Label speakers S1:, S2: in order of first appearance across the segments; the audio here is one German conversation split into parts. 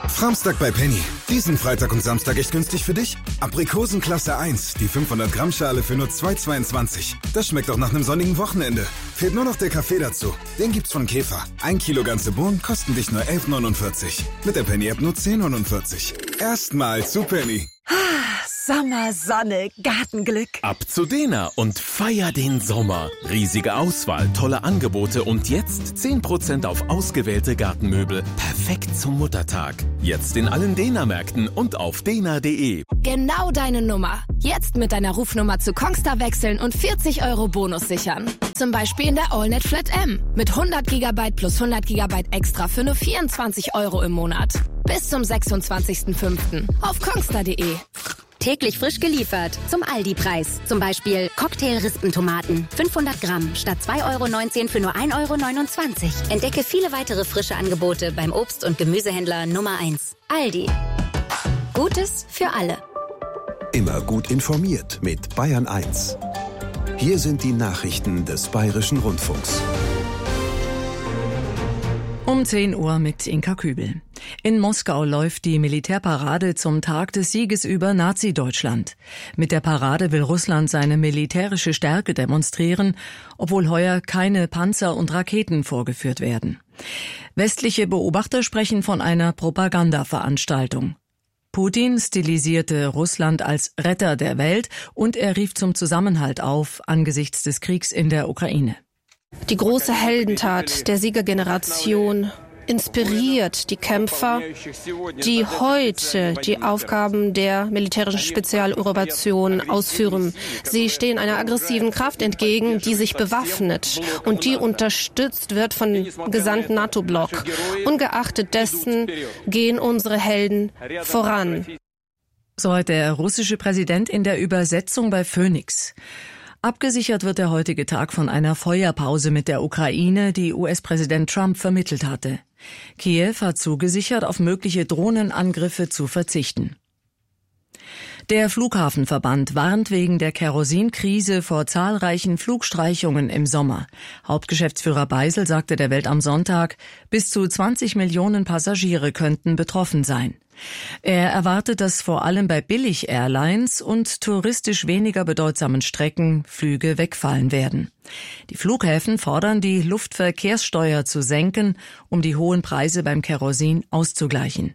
S1: Framstag bei Penny. Diesen Freitag und Samstag echt günstig für dich? Aprikosen Klasse 1, die 500 Gramm Schale für nur 2,22. Das schmeckt auch nach einem sonnigen Wochenende. Fehlt nur noch der Kaffee dazu. Den gibt's von Käfer. 1 Kilo ganze Bohnen kosten dich nur 11,49. Mit der Penny-App nur 10,49. Erstmals zu Penny.
S2: Sommer, Sonne, Gartenglück.
S3: Ab zu Dena und feier den Sommer. Riesige Auswahl, tolle Angebote und jetzt 10% auf ausgewählte Gartenmöbel. Perfekt zum Muttertag. Jetzt in allen Dena-Märkten und auf dena.de.
S4: Genau deine Nummer. Jetzt mit deiner Rufnummer zu Kongstar wechseln und 40 € Bonus sichern. Zum Beispiel in der AllNet Flat M. Mit 100 GB plus 100 GB extra für nur 24 € im Monat. Bis zum 26.05. auf kongstar.de.
S5: Täglich frisch geliefert zum Aldi-Preis. Zum Beispiel Cocktail-Rispentomaten. 500 Gramm statt 2,19 € für nur 1,29 €. Entdecke viele weitere frische Angebote beim Obst- und Gemüsehändler Nummer 1. Aldi. Gutes für alle.
S6: Immer gut informiert mit Bayern 1. Hier sind die Nachrichten des Bayerischen Rundfunks.
S7: Um 10 Uhr mit Inka Kübel. In Moskau läuft die Militärparade zum Tag des Sieges über Nazi-Deutschland. Mit der Parade will Russland seine militärische Stärke demonstrieren, obwohl heuer keine Panzer und Raketen vorgeführt werden. Westliche Beobachter sprechen von einer Propagandaveranstaltung. Putin stilisierte Russland als Retter der Welt und er rief zum Zusammenhalt auf angesichts des Kriegs in der Ukraine.
S8: Die große Heldentat der Siegergeneration inspiriert die Kämpfer, die heute die Aufgaben der militärischen Spezialoperation ausführen. Sie stehen einer aggressiven Kraft entgegen, die sich bewaffnet und die unterstützt wird vom gesamten NATO-Block. Ungeachtet dessen gehen unsere Helden voran.
S7: So hat der russische Präsident in der Übersetzung bei Phoenix. Abgesichert wird der heutige Tag von einer Feuerpause mit der Ukraine, die US-Präsident Trump vermittelt hatte. Kiew hat zugesichert, auf mögliche Drohnenangriffe zu verzichten. Der Flughafenverband warnt wegen der Kerosinkrise vor zahlreichen Flugstreichungen im Sommer. Hauptgeschäftsführer Beisel sagte der Welt am Sonntag, bis zu 20 Millionen Passagiere könnten betroffen sein. Er erwartet, dass vor allem bei Billig-Airlines und touristisch weniger bedeutsamen Strecken Flüge wegfallen werden. Die Flughäfen fordern, die Luftverkehrssteuer zu senken, um die hohen Preise beim Kerosin auszugleichen.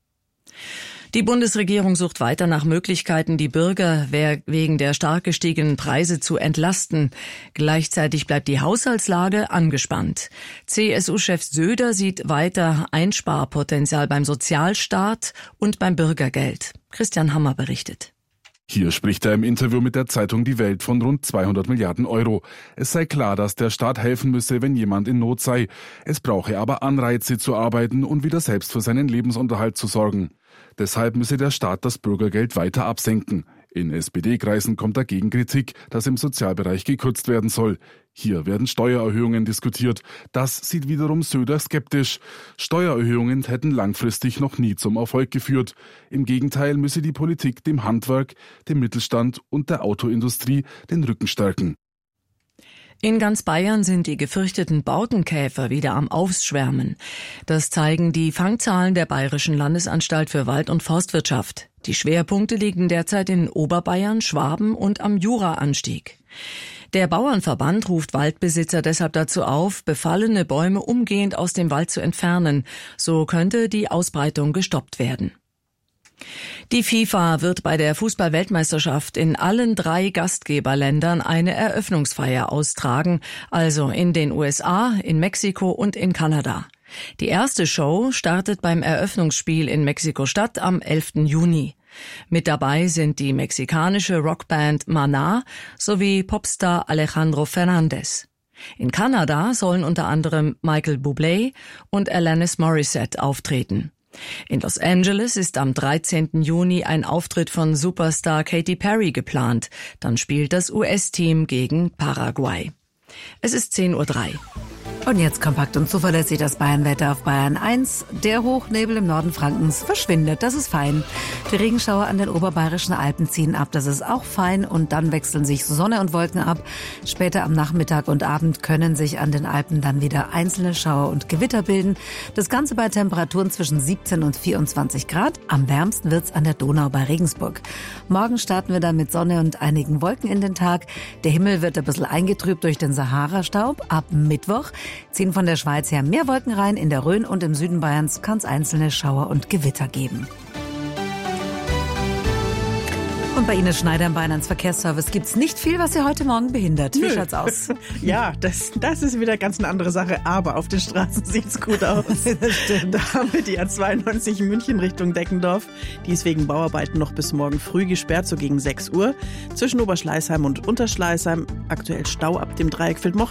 S7: Die Bundesregierung sucht weiter nach Möglichkeiten, die Bürger wegen der stark gestiegenen Preise zu entlasten. Gleichzeitig bleibt die Haushaltslage angespannt. CSU-Chef Söder sieht weiter Einsparpotenzial beim Sozialstaat und beim Bürgergeld. Christian Hammer berichtet.
S9: Hier spricht er im Interview mit der Zeitung Die Welt von rund 200 Milliarden Euro. Es sei klar, dass der Staat helfen müsse, wenn jemand in Not sei. Es brauche aber Anreize zu arbeiten und wieder selbst für seinen Lebensunterhalt zu sorgen. Deshalb müsse der Staat das Bürgergeld weiter absenken. In SPD-Kreisen kommt dagegen Kritik, dass im Sozialbereich gekürzt werden soll. Hier werden Steuererhöhungen diskutiert. Das sieht wiederum Söder skeptisch. Steuererhöhungen hätten langfristig noch nie zum Erfolg geführt. Im Gegenteil müsse die Politik dem Handwerk, dem Mittelstand und der Autoindustrie den Rücken stärken.
S7: In ganz Bayern sind die gefürchteten Borkenkäfer wieder am Aufschwärmen. Das zeigen die Fangzahlen der Bayerischen Landesanstalt für Wald- und Forstwirtschaft. Die Schwerpunkte liegen derzeit in Oberbayern, Schwaben und am Juraanstieg. Der Bauernverband ruft Waldbesitzer deshalb dazu auf, befallene Bäume umgehend aus dem Wald zu entfernen. So könnte die Ausbreitung gestoppt werden. Die FIFA wird bei der Fußball-Weltmeisterschaft in allen 3 Gastgeberländern eine Eröffnungsfeier austragen, also in den USA, in Mexiko und in Kanada. Die erste Show startet beim Eröffnungsspiel in Mexiko-Stadt am 11. Juni. Mit dabei sind die mexikanische Rockband Maná sowie Popstar Alejandro Fernández. In Kanada sollen unter anderem Michael Bublé und Alanis Morissette auftreten. In Los Angeles ist am 13. Juni ein Auftritt von Superstar Katy Perry geplant. Dann spielt das US-Team gegen Paraguay. Es ist 10:03 Uhr.
S10: Und jetzt kompakt und zuverlässig das Bayernwetter auf Bayern 1. Der Hochnebel im Norden Frankens verschwindet, das ist fein. Die Regenschauer an den oberbayerischen Alpen ziehen ab, das ist auch fein. Und dann wechseln sich Sonne und Wolken ab. Später am Nachmittag und Abend können sich an den Alpen dann wieder einzelne Schauer und Gewitter bilden. Das Ganze bei Temperaturen zwischen 17 und 24 Grad. Am wärmsten wird's an der Donau bei Regensburg. Morgen starten wir dann mit Sonne und einigen Wolken in den Tag. Der Himmel wird ein bisschen eingetrübt durch den Sahara-Staub. Ab Mittwoch ziehen von der Schweiz her mehr Wolken rein. In der Rhön und im Süden Bayerns kann es einzelne Schauer und Gewitter geben. Und bei Ines Schneider im Bayern 1 Verkehrsservice gibt's nicht viel, was Sie heute Morgen behindert. Wie schaut's aus?
S11: Ja, das ist wieder ganz eine andere Sache, aber auf den Straßen sieht's gut aus.
S10: Das stimmt.
S11: Da haben wir die A92 München Richtung Deckendorf. Die ist wegen Bauarbeiten noch bis morgen früh gesperrt, so gegen 6 Uhr. Zwischen Oberschleißheim und Unterschleißheim aktuell Stau ab dem Dreieck Feldmoching.